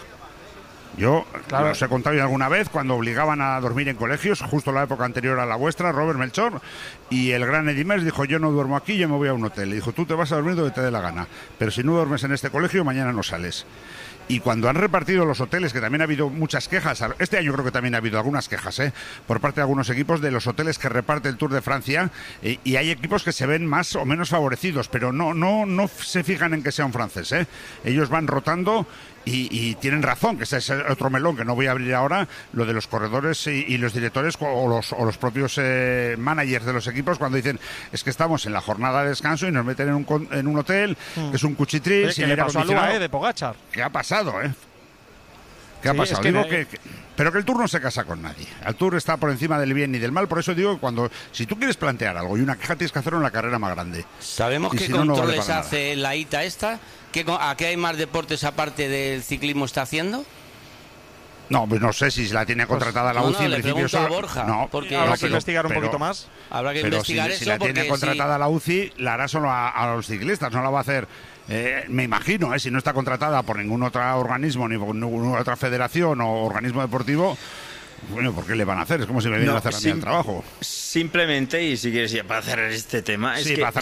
Yo os he contado ya alguna vez cuando obligaban a dormir en colegios, justo la época anterior a la vuestra, Robert Melchor, y el gran Eddy Merckx dijo, yo no duermo aquí, yo me voy a un hotel. Le dijo, tú te vas a dormir donde te dé la gana, pero si no duermes en este colegio, mañana no sales. Y cuando han repartido los hoteles, que también ha habido muchas quejas, este año creo que también ha habido algunas quejas, por parte de algunos equipos de los hoteles que reparte el Tour de Francia, y hay equipos que se ven más o menos favorecidos, pero no se fijan en que sea un francés, Ellos van rotando. Y tienen razón, que ese es otro melón que no voy a abrir ahora, lo de los corredores y los directores o los propios managers de los equipos, cuando dicen, es que estamos en la jornada de descanso y nos meten en un hotel, que es un cuchitril. ¿Qué le pasó a Lua, de Pogačar? ¿Qué ha pasado, ¿Qué ha pasado? Digo pero que el Tour no se casa con nadie. El Tour está por encima del bien y del mal, por eso digo que si tú quieres plantear algo y una queja, tienes que hacerlo en la carrera más grande. ¿Sabemos qué controles hace la ITA esta? ¿A qué hay más deportes aparte del ciclismo está haciendo? No, pues no sé si la tiene contratada la UCI. No, le pregunto a Borja. No, porque habrá que investigar un poquito más. Habrá que investigar eso. Si la tiene contratada la UCI, la hará solo a los ciclistas, no la va a hacer. Me imagino, si no está contratada por ningún otro organismo, ni por ninguna otra federación o organismo deportivo. Bueno, ¿por qué le van a hacer? Es como si me vienen a hacer a mí el trabajo. Simplemente, y si quieres ya para cerrar este tema, sí, es que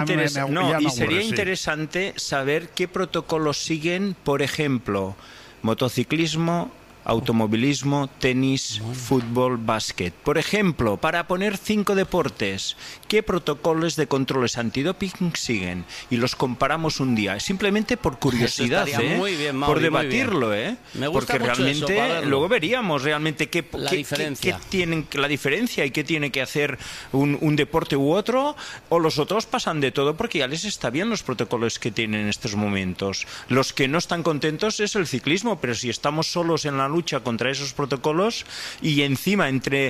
sería sí. interesante saber qué protocolos siguen, por ejemplo, motociclismo, automovilismo, tenis, fútbol, básquet. Por ejemplo, para poner 5 deportes, ¿qué protocolos de controles antidoping siguen? Y los comparamos un día, simplemente por curiosidad, muy bien, Mauri, por debatirlo, Me gusta porque mucho realmente eso, luego veríamos realmente qué tienen la diferencia y qué tiene que hacer un deporte u otro, o los otros pasan de todo porque ya les está bien los protocolos que tienen en estos momentos. Los que no están contentos es el ciclismo, pero si estamos solos en la lucha contra esos protocolos y encima entre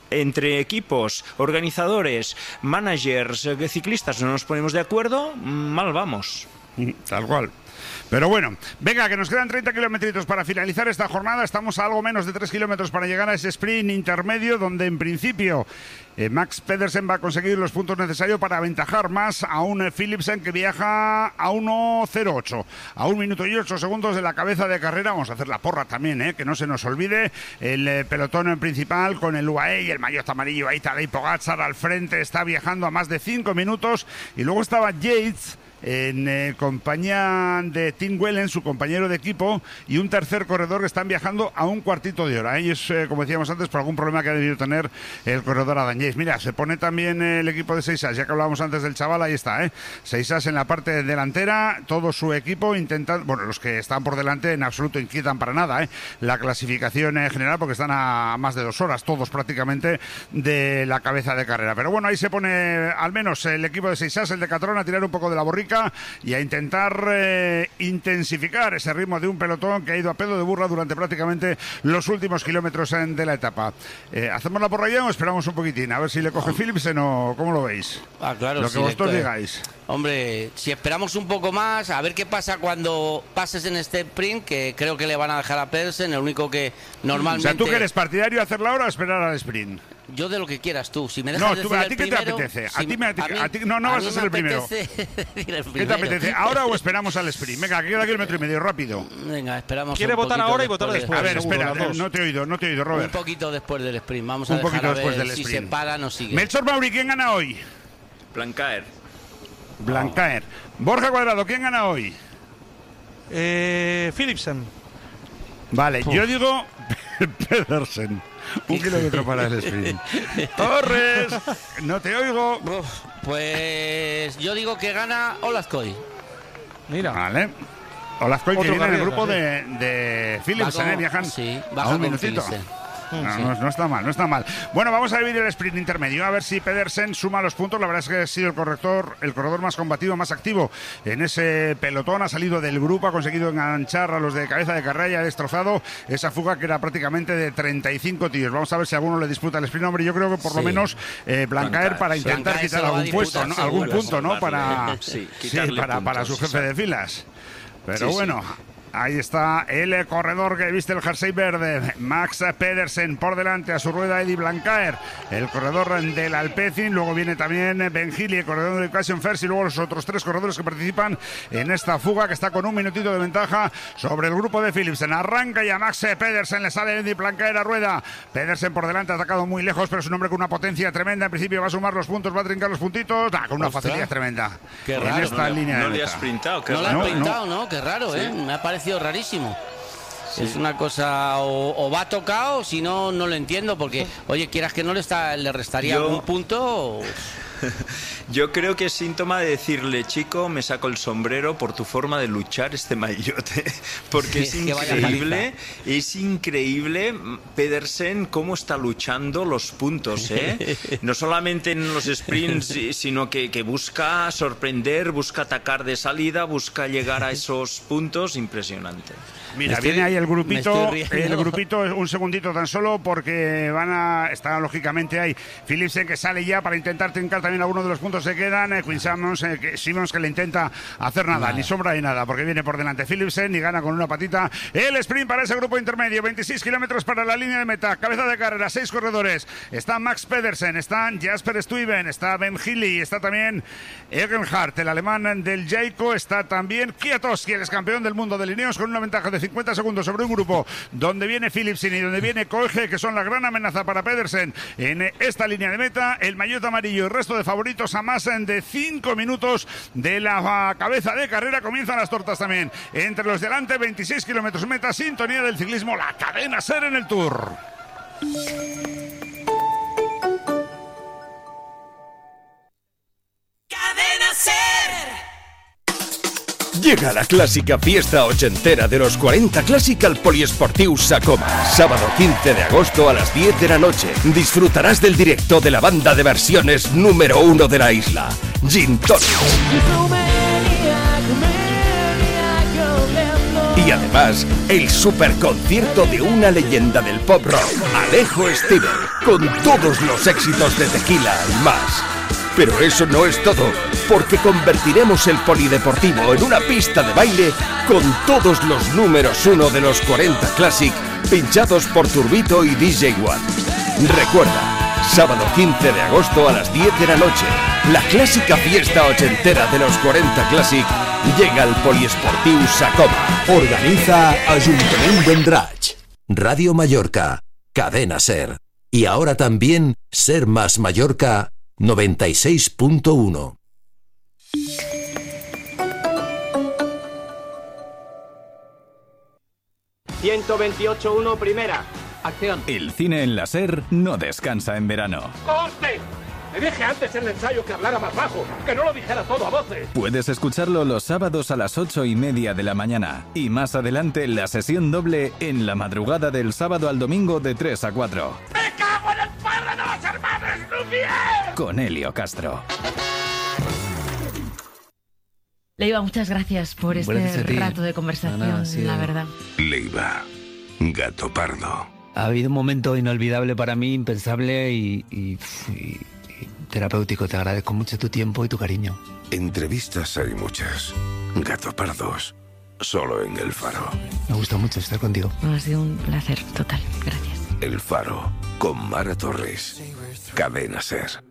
equipos, organizadores, managers, ciclistas no nos ponemos de acuerdo, mal vamos. Tal cual. Pero bueno, venga, que nos quedan 30 kilometritos para finalizar esta jornada. Estamos a algo menos de 3 kilómetros para llegar a ese sprint intermedio, donde en principio Max Pedersen va a conseguir los puntos necesarios para aventajar más a un Philipsen que viaja a 1:08, a 1 minuto y 8 segundos de la cabeza de carrera. Vamos a hacer la porra también, que no se nos olvide. El pelotón principal con el UAE y el maillot amarillo. Ahí Tadej Pogačar al frente, está viajando a más de 5 minutos. Y luego estaba Yates en compañía de Tim Wellen, su compañero de equipo, y un tercer corredor que están viajando a un cuartito de hora. Ellos, como decíamos antes, por algún problema que ha debido tener el corredor Adam Yates. Mira, se pone también el equipo de Seisas, ya que hablábamos antes del chaval, ahí está, Seisas en la parte delantera, todo su equipo intentando, bueno, los que están por delante en absoluto inquietan para nada, la clasificación general, porque están a más de 2 horas, todos prácticamente, de la cabeza de carrera. Pero bueno, ahí se pone al menos el equipo de Seisas, el de Catrón, a tirar un poco de la borrica y a intentar intensificar ese ritmo de un pelotón que ha ido a pedo de burra durante prácticamente los últimos kilómetros de la etapa. ¿Hacemos la porra ya o esperamos un poquitín? A ver si le coge Philipsen o ¿cómo lo veis? Claro, lo que vosotros digáis. Hombre, si esperamos un poco más, a ver qué pasa cuando pases en este sprint, que creo que le van a dejar a Pedersen, el único que normalmente... O sea, ¿tú que eres partidario de hacer la hora o esperar al sprint? Yo de lo que quieras tú. Si me dejas decir ¿a ti qué te apetece? No vas a ser el primero. ¿Qué te apetece? ¿Ahora o esperamos al sprint? Venga, que queda aquí el metro y medio, rápido. Venga, esperamos. Quiere votar ahora y votar después. A ver, espera, no te he oído, Robert. Un poquito después del sprint. Vamos a dejar a ver si se para o sigue. Melchor Mauri, ¿quién gana hoy? Blancaer. Borja Cuadrado, ¿quién gana hoy? Philipsen. Vale, yo digo Pedersen. 1 kilómetro para el sprint. Torres, no te oigo. Pues yo digo que gana Olazcoy. Mira. Vale. Olazcoy que viene en el grupo de Philipsen, viajan a un minutito. No está mal. Bueno, vamos a vivir el sprint intermedio, a ver si Pedersen suma los puntos. La verdad es que ha sido el corredor más combativo, más activo en ese pelotón. Ha salido del grupo, ha conseguido enganchar a los de cabeza de carrera y ha destrozado esa fuga que era prácticamente de 35 tíos. Vamos a ver si alguno le disputa el sprint. Hombre, yo creo que por lo menos Blancaer para intentar quitar algún puesto, ¿no? Algún punto, ¿no? Para su jefe de filas. Pero bueno... Ahí está el corredor que viste el jersey verde, Max Pedersen, por delante a su rueda Eddie Blancaer, el corredor del Alpecin. Luego viene también Ben Healy, el corredor de Occasion First, y luego los otros 3 corredores que participan en esta fuga, que está con 1 minutito de ventaja sobre el grupo de Philipsen. Arranca y a Max Pedersen le sale Eddie Blancaer a rueda. Pedersen por delante, ha atacado muy lejos, pero es un hombre con una potencia tremenda. En principio va a sumar los puntos, va a trincar los puntitos, con una facilidad tremenda. Qué raro, en esta línea no de le has sprintado. No le has sprintado, ¿no? Qué raro, me ha parecido rarísimo. Sí. Es una cosa, o va tocado, si no, no lo entiendo, porque, oye, quieras que no le restaría algún punto. Yo creo que es síntoma de decirle, chico, me saco el sombrero por tu forma de luchar este maillote, porque sí, es increíble Pedersen cómo está luchando los puntos, no solamente en los sprints, sino que busca sorprender, busca atacar de salida, busca llegar a esos puntos, impresionante. Mira, viene ahí el grupito, un segundito tan solo, porque está lógicamente ahí Philipsen, que sale ya para intentar trincar también alguno de los puntos minutos se quedan. Quinn Simmons que le intenta hacer nada, ni sombra ni nada, porque viene por delante Philipsen y gana con una patita el sprint para ese grupo intermedio. 26 kilómetros para la línea de meta. Cabeza de carrera, 6 corredores. Está Max Pedersen, están Jasper Stuyven, está Ben Healy, está también Egenhardt, el alemán del Jayco, está también Kwiatkowski, el campeón del mundo de Lineos, con una ventaja de 50 segundos sobre un grupo donde viene Philipsen y donde viene Koege, que son la gran amenaza para Pedersen en esta línea de meta. El maillot amarillo y el resto de favoritos a más de 5 minutos de la cabeza de carrera. Comienzan las tortas también. Entre los delante, 26 kilómetros meta, sintonía del ciclismo, la cadena SER en el Tour. Cadena SER. Llega la clásica fiesta ochentera de los 40 Clásica al Poliesportiu Sacoma. Sábado 15 de agosto a las 10 de la noche. Disfrutarás del directo de la banda de versiones número 1 de la isla, Gin Tonic. Y además, el superconcierto de una leyenda del pop rock, Alejo Stivel, con todos los éxitos de Tequila y más. Pero eso no es todo, porque convertiremos el polideportivo en una pista de baile con todos los números 1 de los 40 Classic pinchados por Turbito y DJ One. Recuerda, sábado 15 de agosto a las 10 de la noche, la clásica fiesta ochentera de los 40 Classic llega al Poliesportiu Sacoma. Organiza Ayuntamiento de Andratx. Radio Mallorca, Cadena SER. Y ahora también SER más Mallorca 96.1. ...128.1 primera. Acción. El cine en la SER no descansa en verano. ¡Corte! Me dije antes en el ensayo que hablara más bajo, que no lo dijera todo a voces. Puedes escucharlo los sábados a las 8:30 de la mañana. Y más adelante la sesión doble en la madrugada del sábado al domingo de 3 a 4. ¡Me cago en el padre de los hermanos Lumière! Con Helio Castro. Leiva, muchas gracias por este rato de conversación, la verdad. Leiva, gato pardo. Ha habido un momento inolvidable para mí, impensable y terapéutico. Te agradezco mucho tu tiempo y tu cariño. Entrevistas hay muchas. Gato pardos, solo en El Faro. Me gusta mucho estar contigo. Ha sido un placer total. Gracias. El Faro, con Mara Torres. Cadena SER.